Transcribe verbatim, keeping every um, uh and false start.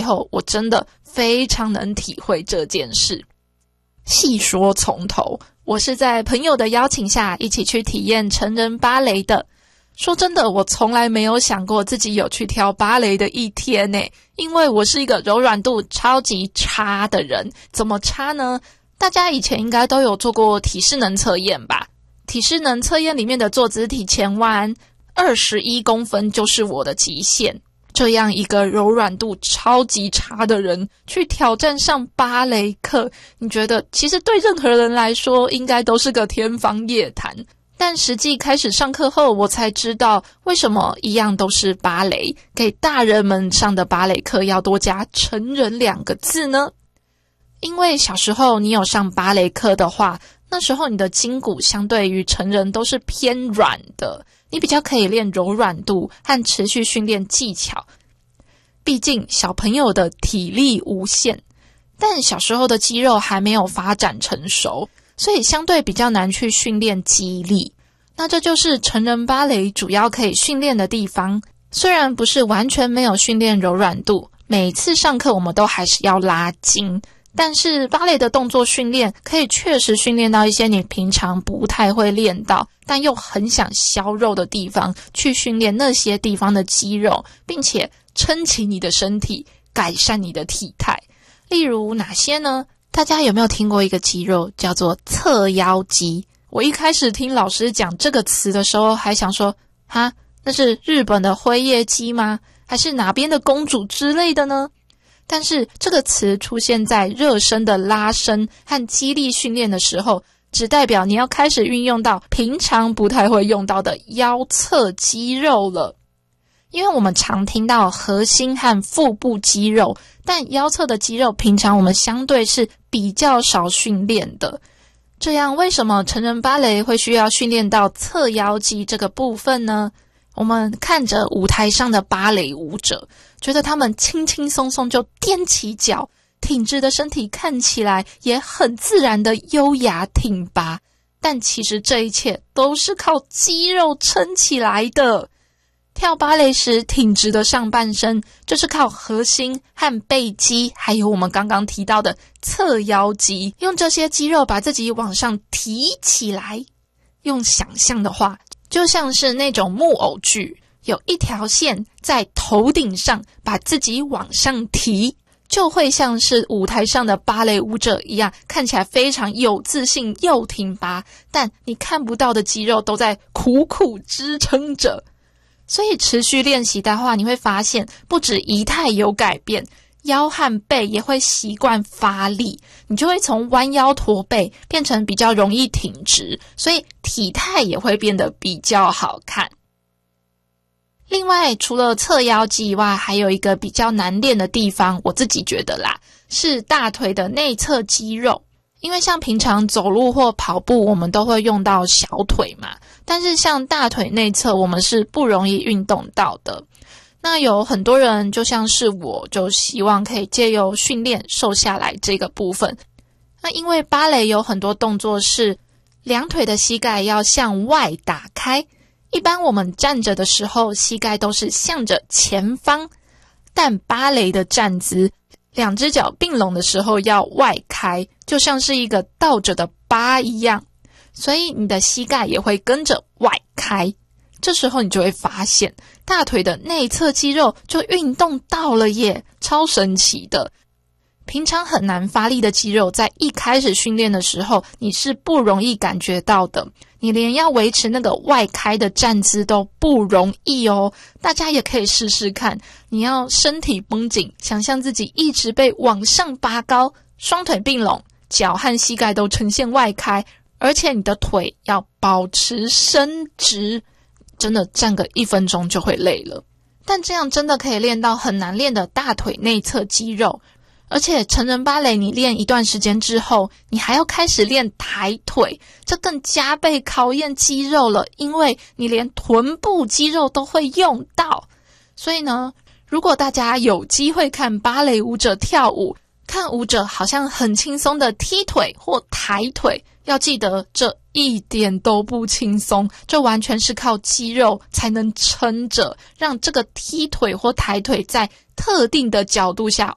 后，我真的非常能体会这件事。细说从头，我是在朋友的邀请下一起去体验成人芭蕾的。说真的，我从来没有想过自己有去跳芭蕾的一天呢，因为我是一个柔软度超级差的人。怎么差呢？大家以前应该都有做过体适能测验吧？体适能测验里面的坐姿体前弯二十一公分就是我的极限。这样一个柔软度超级差的人去挑战上芭蕾课，你觉得其实对任何人来说应该都是个天方夜谭。但实际开始上课后，我才知道为什么一样都是芭蕾，给大人们上的芭蕾课要多加成人两个字呢？因为小时候你有上芭蕾课的话，那时候你的筋骨相对于成人都是偏软的，你比较可以练柔软度和持续训练技巧。毕竟小朋友的体力无限，但小时候的肌肉还没有发展成熟，所以相对比较难去训练肌力。那这就是成人芭蕾主要可以训练的地方。虽然不是完全没有训练柔软度，每次上课我们都还是要拉筋，但是芭蕾的动作训练可以确实训练到一些你平常不太会练到，但又很想削肉的地方，去训练那些地方的肌肉，并且撑起你的身体，改善你的体态。例如哪些呢？大家有没有听过一个肌肉叫做侧腰肌？我一开始听老师讲这个词的时候还想说，哈，那是日本的辉夜姬吗？还是哪边的公主之类的呢？但是这个词出现在热身的拉伸和肌力训练的时候，只代表你要开始运用到平常不太会用到的腰侧肌肉了。因为我们常听到核心和腹部肌肉，但腰侧的肌肉平常我们相对是比较少训练的。这样为什么成人芭蕾会需要训练到侧腰肌这个部分呢？我们看着舞台上的芭蕾舞者，觉得他们轻轻松松就踮起脚，挺直的身体看起来也很自然的优雅挺拔，但其实这一切都是靠肌肉撑起来的。跳芭蕾时挺直的上半身，就是靠核心和背肌，还有我们刚刚提到的侧腰肌，用这些肌肉把自己往上提起来。用想象的话，就像是那种木偶剧，有一条线在头顶上把自己往上提，就会像是舞台上的芭蕾舞者一样，看起来非常有自信又挺拔，但你看不到的肌肉都在苦苦支撑着。所以持续练习的话，你会发现不止仪态有改变，腰和背也会习惯发力，你就会从弯腰驼背变成比较容易挺直，所以体态也会变得比较好看。另外，除了侧腰肌以外，还有一个比较难练的地方，我自己觉得啦，是大腿的内侧肌肉。因为像平常走路或跑步，我们都会用到小腿嘛，但是像大腿内侧，我们是不容易运动到的。那有很多人，就像是我，就希望可以借由训练瘦下来这个部分。那因为芭蕾有很多动作是两腿的膝盖要向外打开，一般我们站着的时候，膝盖都是向着前方，但芭蕾的站姿，两只脚并拢的时候要外开，就像是一个倒着的八一样，所以你的膝盖也会跟着外开。这时候你就会发现大腿的内侧肌肉就运动到了耶，超神奇的。平常很难发力的肌肉，在一开始训练的时候，你是不容易感觉到的。你连要维持那个外开的站姿都不容易哦。大家也可以试试看，你要身体绷紧，想象自己一直被往上拔高，双腿并拢，脚和膝盖都呈现外开，而且你的腿要保持伸直，真的站个一分钟就会累了。但这样真的可以练到很难练的大腿内侧肌肉。而且成人芭蕾你练一段时间之后，你还要开始练抬腿，这更加倍考验肌肉了，因为你连臀部肌肉都会用到。所以呢，如果大家有机会看芭蕾舞者跳舞，看舞者好像很轻松的踢腿或抬腿，要记得这一点都不轻松，这完全是靠肌肉才能撑着，让这个踢腿或抬腿在特定的角度下